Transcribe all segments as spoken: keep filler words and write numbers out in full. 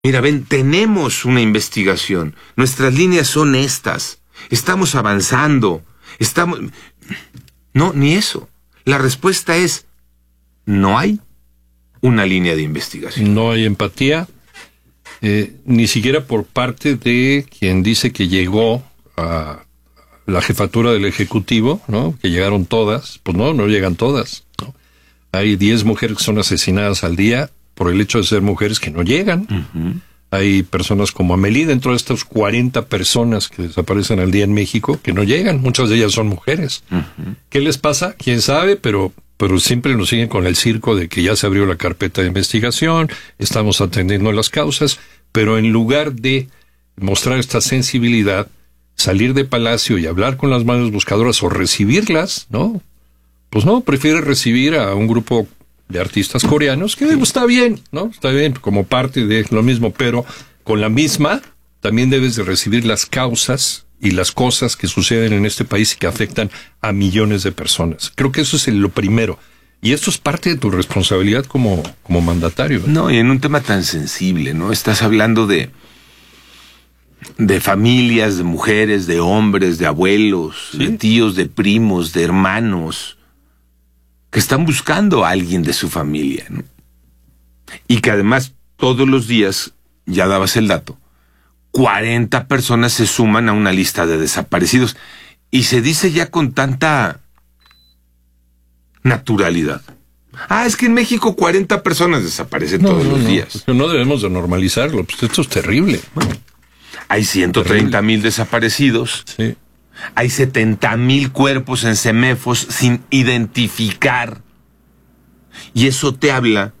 Mira, ven, tenemos una investigación. Nuestras líneas son estas. Estamos avanzando. Estamos... No, ni eso. La respuesta es, no hay una línea de investigación. No hay empatía, eh, ni siquiera por parte de quien dice que llegó a la jefatura del Ejecutivo, ¿no? Que llegaron todas. Pues no, no llegan todas, ¿no? Hay diez mujeres que son asesinadas al día por el hecho de ser mujeres que no llegan. Uh-huh. Hay personas como Amelie, dentro de estas cuarenta personas que desaparecen al día en México, que no llegan. Muchas de ellas son mujeres. Uh-huh. ¿Qué les pasa? ¿Quién sabe? Pero, pero siempre nos siguen con el circo de que ya se abrió la carpeta de investigación, estamos atendiendo las causas, pero en lugar de mostrar esta sensibilidad, salir de Palacio y hablar con las madres buscadoras o recibirlas, ¿no? Pues no, prefiere recibir a un grupo de artistas coreanos, que está bien, ¿no? Está bien, como parte de lo mismo, pero con la misma también debes de recibir las causas y las cosas que suceden en este país y que afectan a millones de personas. Creo que eso es lo primero. Y esto es parte de tu responsabilidad como, como mandatario, ¿eh? No, y en un tema tan sensible, ¿no? Estás hablando de de familias, de mujeres, de hombres, de abuelos, ¿sí? De tíos, de primos, de hermanos, que están buscando a alguien de su familia, ¿no? Y que además todos los días, ya dabas el dato, cuarenta personas se suman a una lista de desaparecidos. Y se dice ya con tanta naturalidad. Ah, es que en México cuarenta personas desaparecen no, todos no, los no. días. Pero no debemos de normalizarlo, pues esto es terrible. Bueno, hay ciento treinta mil desaparecidos. Sí. Hay setenta mil cuerpos en CEMEFOS sin identificar. Y eso te habla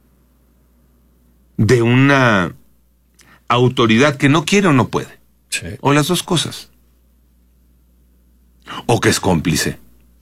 de una autoridad que no quiere o no puede. Sí. O las dos cosas. O que es cómplice.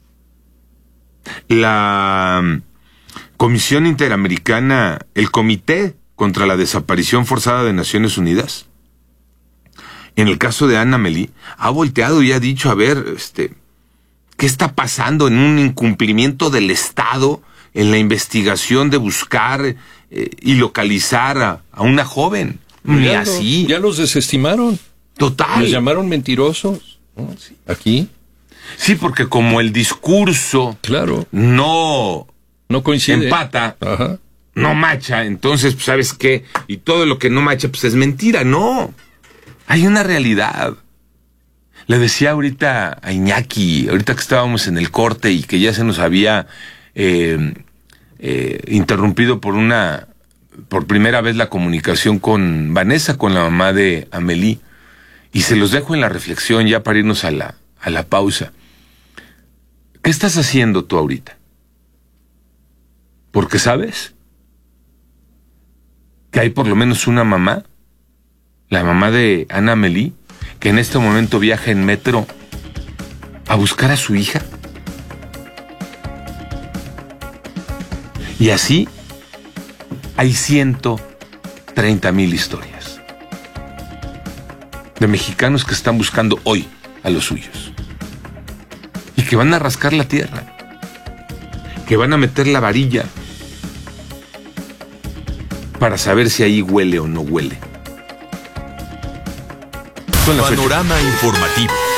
La Comisión Interamericana, el Comité contra la Desaparición Forzada de Naciones Unidas, en el caso de Ana Amelie, ha volteado y ha dicho, a ver, este, ¿qué está pasando en un incumplimiento del Estado en la investigación de buscar eh, y localizar a, a una joven? Ni ya así. Lo, ya los desestimaron. Total. Les llamaron mentirosos, ¿no? Sí. Aquí. Sí, porque como el discurso claro. no, no coincide, empata, Ajá. no macha, entonces, pues, ¿sabes qué? Y todo lo que no macha, pues es mentira. No. Hay una realidad. Le decía ahorita a Iñaki, ahorita que estábamos en el corte y que ya se nos había eh, eh, interrumpido por una, por primera vez la comunicación con Vanessa, con la mamá de Amelie, y se los dejo en la reflexión ya para irnos a la, a la pausa. ¿Qué estás haciendo tú ahorita? Porque sabes que hay por lo menos una mamá, la mamá de Ana Amelie, que en este momento viaja en metro a buscar a su hija. Y así hay ciento treinta mil historias de mexicanos que están buscando hoy a los suyos y que van a rascar la tierra, que van a meter la varilla para saber si ahí huele o no huele. Panorama informativo.